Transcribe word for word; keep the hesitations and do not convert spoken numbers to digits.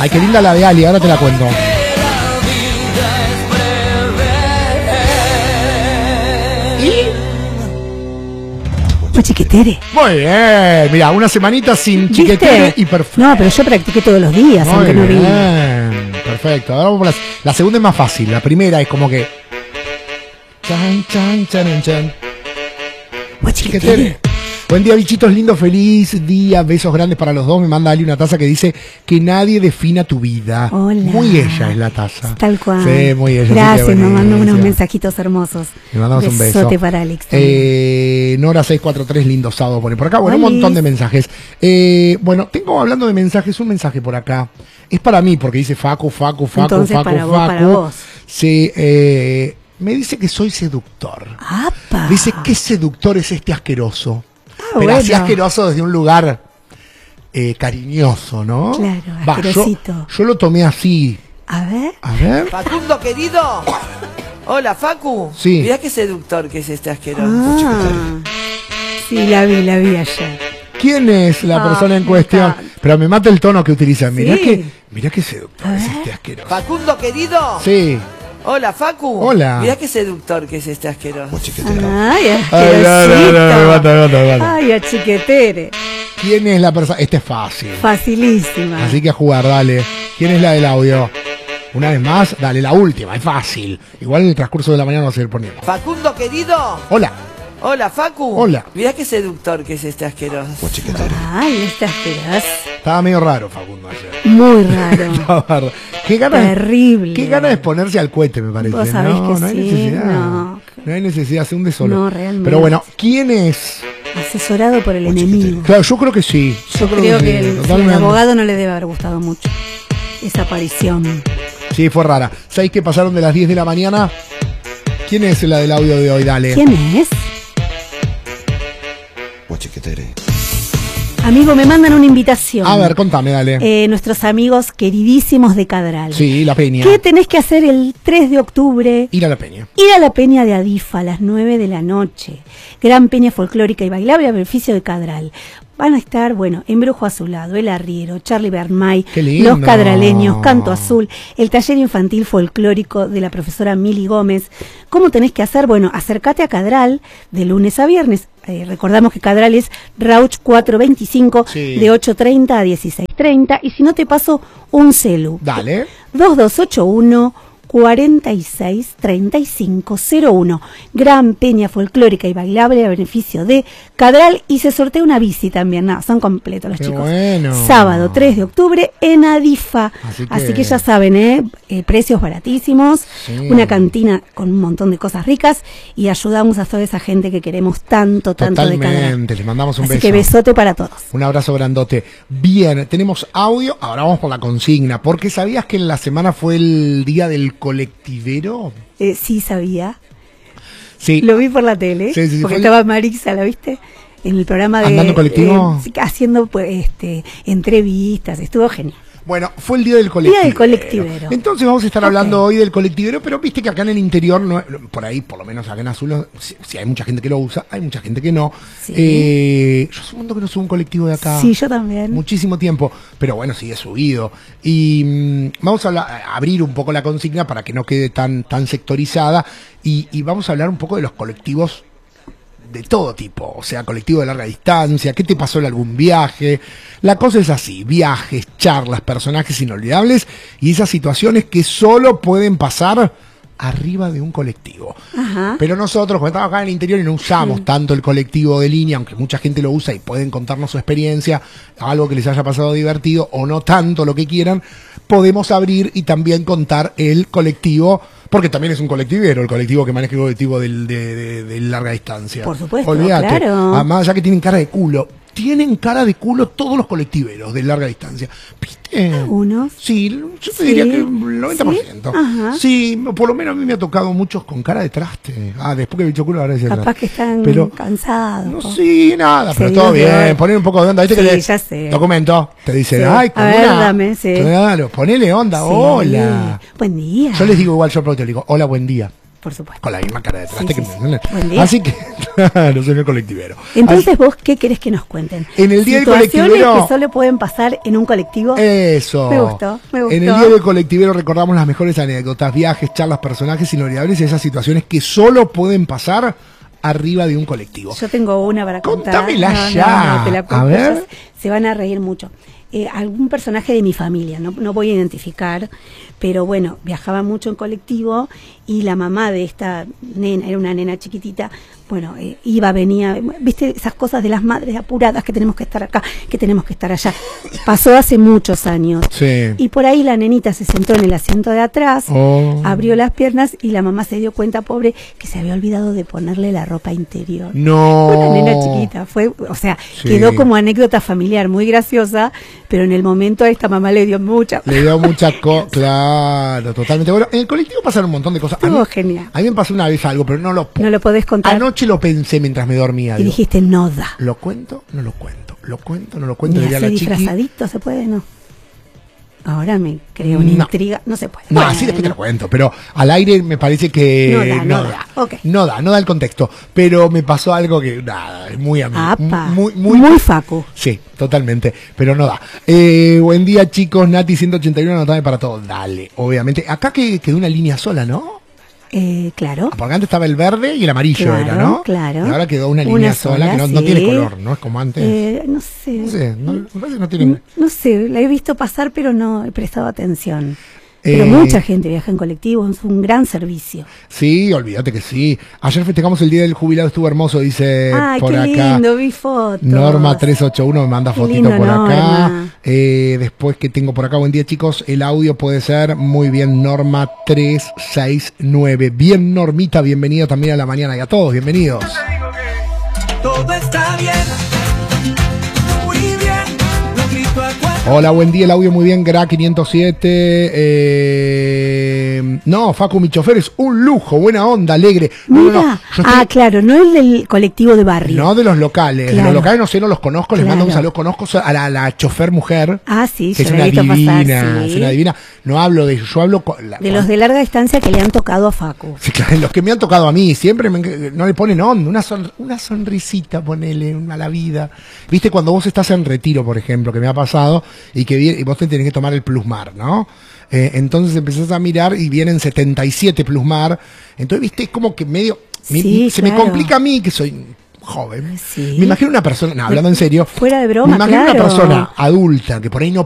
Ay, qué linda la de Ali, ahora te la cuento. Pues chiquetere. Muy bien, mira, una semanita sin chiquetere y perfecto. No, pero yo practiqué todos los días, Muy aunque no vi. bien, perfecto. Ahora vamos por la, la segunda es más fácil. La primera es como que. Chan, chan, chan, chan. Pues chiquetere. Buen día, bichitos, lindo, feliz día, besos grandes para los dos. Me manda Ali una taza que dice que nadie defina tu vida. Hola. Muy ella es la taza. Tal cual. Sí, muy ella. Gracias, sí, me mandó unos sí. mensajitos hermosos. Le mandamos un beso. Besote para Alex. Eh, Nora seis cuatro tres, lindo sábado pone por acá. Bueno, un Olis. montón de mensajes. Eh, bueno, tengo hablando de mensajes, un mensaje por acá. Es para mí, porque dice Facu, Facu, Facu, Entonces, Facu, para Facu. vos, para vos. Sí, eh, me dice que soy seductor. ¡Apa! Dice, ¿qué seductor es este asqueroso? Ah, Pero bueno. así asqueroso desde un lugar eh, cariñoso, ¿no? Claro, Va, yo, asquerosito. yo lo tomé así. A ver. A ver. Facundo querido. Hola, Facu. Sí. Mirá qué seductor que es este asqueroso. Ah. Sí, la vi, la vi ayer. ¿Quién es la Ah, persona en me cuestión? encanta. Pero me mata el tono que utilizan. Mirá Sí. que, mirá que seductor A es ver. este asqueroso. Facundo querido. Sí. Hola, Facu. Hola. Mirá qué seductor que es este asqueroso. Ay, Ay, no, no, asquerosito. no, me mata, me mata, me mata. Ay, a chiquetere. ¿Quién es la persona? Este es fácil. Facilísima. Así que a jugar, dale. ¿Quién es la del audio? Una vez más, dale, la última, es fácil. Igual en el transcurso de la mañana vamos a ir poniendo. Facundo querido. Hola. Hola, Facu. Hola. Mirá qué seductor que es este asqueroso. Ay, esta asquerosa. Estaba medio raro Facundo ayer. Muy raro. Estaba raro. Qué ganas, Terrible. Qué ganas de ponerse al cohete, me parece. Vos sabés no, que no hay sí, necesidad. no. No hay necesidad, hace un desolo. No, realmente. Pero bueno, ¿quién es? Asesorado por el enemigo. Claro, yo creo que sí. Yo creo sí, que el, sí, el totalmente. abogado no le debe haber gustado mucho esa aparición. Sí, fue rara. ¿Sabéis que pasaron de las diez de la mañana? ¿Quién es la del audio de hoy? Dale. ¿Quién es? Amigo, me mandan una invitación. A ver, contame, dale. Eh, nuestros amigos queridísimos de Cadral. Sí, la Peña. ¿Qué tenés que hacer el tres de octubre? Ir a la Peña. Ir a la Peña de Adifa a las nueve de la noche. Gran peña folclórica y bailable a beneficio de Cadral. Van a estar, bueno, Embrujo Azulado, El Arriero, Charlie Bermay, Qué lindo. Los Cadraleños, Canto Azul, el taller infantil folclórico de la profesora Mili Gómez. ¿Cómo tenés que hacer? Bueno, acércate a Cadral de lunes a viernes. Eh, recordamos que Cadral es Rauch cuatrocientos veinticinco, Sí. de ocho treinta a dieciséis treinta. Y si no, te paso un celu. Dale. dos dos ocho uno, cuarenta y seis, treinta y cinco cero uno. Gran peña folclórica y bailable a beneficio de Cadral, y se sortea una bici también. No, son completos los Qué chicos. bueno. Sábado tres de octubre en Adifa. Así Así que- que, ya saben, ¿eh? Eh, precios baratísimos, Sí. una cantina con un montón de cosas ricas, y ayudamos a toda esa gente que queremos tanto, tanto de Cadral. Totalmente. Les mandamos un Así beso. que besote para todos. Un abrazo grandote. Bien, tenemos audio. Ahora vamos por la consigna. Porque ¿sabías que en la semana fue el día del colectivero? Eh, sí, sabía. Sí. Lo vi por la tele, Sí, sí, sí, porque fue el- estaba Marisa, ¿la viste? En el programa de... ¿Andando colectivo? eh, haciendo pues, este, entrevistas, estuvo genial. Bueno, fue el día del colectivero. Día del colectivero. Entonces vamos a estar Ok. hablando hoy del colectivero, pero viste que acá en el interior, no, por ahí, por lo menos acá en Azul, si, si hay mucha gente que lo usa, hay mucha gente que no. Sí. Eh, yo hace un montón que no subo un colectivo de acá. Sí, yo también. Muchísimo tiempo, pero bueno, sigue subido. Y mm, vamos a, hablar- a abrir un poco la consigna para que no quede tan, tan sectorizada, y, y vamos a hablar un poco de los colectivos de todo tipo, o sea, colectivo de larga distancia, ¿qué te pasó en algún viaje? La cosa es así, viajes, charlas, personajes inolvidables y esas situaciones que solo pueden pasar arriba de un colectivo. Ajá. Pero nosotros, cuando estamos acá en el interior y no usamos tanto el colectivo de línea, aunque mucha gente lo usa y pueden contarnos su experiencia, algo que les haya pasado divertido o no tanto, lo que quieran, podemos abrir y también contar el colectivo, porque también es un colectivero, el colectivo que maneja el colectivo del- de, de- de larga distancia. Por supuesto, Olvídate. claro. Además, ya que tienen cara de culo. Tienen cara de culo todos los colectiveros de larga distancia. ¿Viste? Algunos. Sí, yo te Sí. diría que el noventa por ciento. Sí, ajá. Sí, por lo menos a mí me ha tocado muchos con cara de traste. Ah, después que bicho culo ahora es Capaz que están Pero, cansados. no, po. sí, nada, pero Seguidos todo de bien. hoy. Poner un poco de onda. ¿Viste Sí, que le- ya sé. Documento. Te dicen, Sí. ay, con A ver, una- dame, sí. Claro, ponele onda. Sí. Hola. Buen día. Yo les digo igual, yo pero te digo, hola, buen día. por supuesto. Con la misma cara de traste Sí, que sí, me... sí. Buen día. Así que, claro, soy el colectivero. Entonces, Así- vos, ¿qué querés que nos cuenten? En el día del Situaciones colectivero- que solo pueden pasar en un colectivo. Eso. Me gustó, me gustó. En el día del colectivero recordamos las mejores anécdotas, viajes, charlas, personajes inolvidables y esas situaciones que solo pueden pasar arriba de un colectivo. Yo tengo una para contar. Contámela ya. te la A cuento, ver. ellos se van a reír mucho. Eh, algún personaje de mi familia, no, no voy a identificar, pero bueno, viajaba mucho en colectivo y la mamá de esta nena, era una nena chiquitita, bueno, eh, iba, venía, viste esas cosas de las madres apuradas, que tenemos que estar acá, que tenemos que estar allá. Pasó hace muchos años. Sí. Y por ahí la nenita se sentó en el asiento de atrás, Oh. abrió las piernas y la mamá se dio cuenta, pobre, que se había olvidado de ponerle la ropa interior. No. Una nena chiquita, fue, o sea, Sí. quedó como anécdota familiar muy graciosa, pero en el momento a esta mamá le dio mucha. Le dio mucha co claro, totalmente. Bueno, en el colectivo pasaron un montón de cosas. A mí, Estuvo genial. a mí me pasó una vez algo, pero no lo pu- No lo podés contar. Anoche lo pensé mientras me dormía. Y digo, dijiste, no da. ¿lo cuento? No lo cuento. ¿Lo cuento? No lo cuento. Ni Diría así la chiqui. disfrazadito se puede, no. Ahora me creo una No. intriga, no se puede. No, Bueno, así después te no. lo cuento, pero al aire me parece que No da, no da. Ok. no da, no da el contexto. Pero me pasó algo que, nada, es muy amigo. Apa, Muy, muy, muy, facu. Sí, totalmente, pero no da. Eh, buen día, chicos. Nati ciento ochenta y uno, anotame para todo. Dale, obviamente. Acá que quedó una línea sola, ¿no? Eh, claro. Porque antes estaba el verde y el amarillo, Claro, era, ¿no? claro. Y ahora quedó una línea Una sola, sola, que no, no sí. tiene color, ¿no? Es como antes. Eh, no sé. no sé, no, me parece que no Mm, tiene. No sé, la he visto pasar, pero no he prestado atención. Pero Eh, mucha gente viaja en colectivo, es un gran servicio. Sí, olvídate que sí. Ayer festejamos el día del jubilado, estuvo hermoso, dice Ay, por qué acá. lindo, vi fotos. Norma tres ocho uno me manda Qué fotito lindo, por acá. Norma. Eh, después que tengo por acá, buen día chicos, el audio puede ser muy bien Norma tres seis nueve. Bien Normita, bienvenido también a la mañana y a todos, bienvenidos. Todo está bien, muy bien, lo grito a cuatro. Hola, buen día, el audio muy bien, Gra quinientos siete. Eh, no, Facu, mi chofer es un lujo, buena onda, alegre. No, no, Mira, no, yo estoy- ah, claro, no el del colectivo de barrio. no de los locales, de Claro. los locales no sé, no los conozco, les mando un Claro. saludo, conozco a la, la chofer mujer. Ah, sí, que yo es la una he visto divina, pasar, sí. es una divina. No hablo de ellos, yo hablo con la- De los de larga distancia que le han tocado a Facu. Sí, claro, los que me han tocado a mí, siempre me- no le ponen onda, una, son- una sonrisita, ponele una a la vida. Viste, cuando vos estás en retiro, por ejemplo, que me ha pasado, y que vi- y vos te tenés que tomar el plusmar, ¿no? Eh, entonces empezás a mirar y vienen setenta y siete plusmar. Entonces, viste, es como que medio. me- Sí, se me claro. complica a mí, que soy joven. Sí. Me imagino una persona, no, hablando en serio. Fuera de broma, me imagino claro. una persona adulta que por ahí no